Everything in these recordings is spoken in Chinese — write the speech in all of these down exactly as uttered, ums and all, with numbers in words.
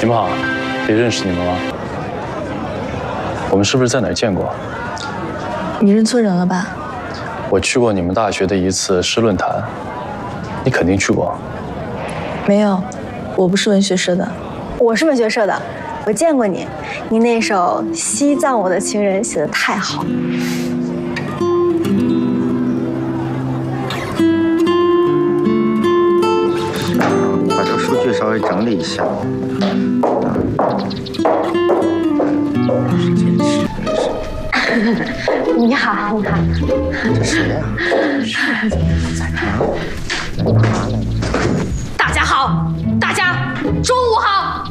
你们好，可以认识你们吗？我们是不是在哪儿见过？ 你认错人了吧？ 我去过你们大学的一次诗论坛，你肯定去过。 没有，我不是文学社的。 我是文学社的，我见过你，你那首《西藏我的情人》写得太好。 把这个数据稍微整理一下。 你好，你好。 这谁呀？ 大家好，大家中午好。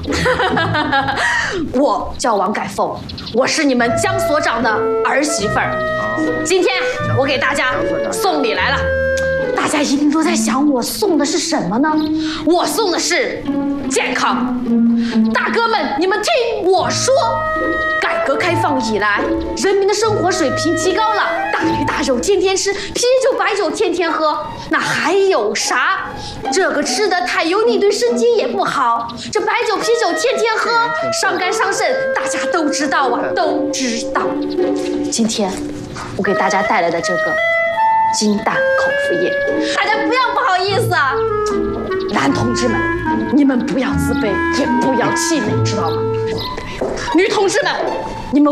我叫王改凤，我是你们江所长的儿媳妇儿。今天我给大家送礼来了。大家一定都在想，我送的是什么呢？我送的是健康。大哥们，你们听我说，改革开放以来，人民的生活水平提高了，大鱼大肉天天吃，啤酒白酒天天喝，那还有啥？这个吃的太油腻，对身体也不好。这白酒啤酒天天喝，伤肝伤肾，大家都知道啊，都知道。今天我给大家带来的这个金蛋口服液，大家不要不好意思啊。男同志们，你们不要自卑，也不要气馁，知道吗？女同志们，你们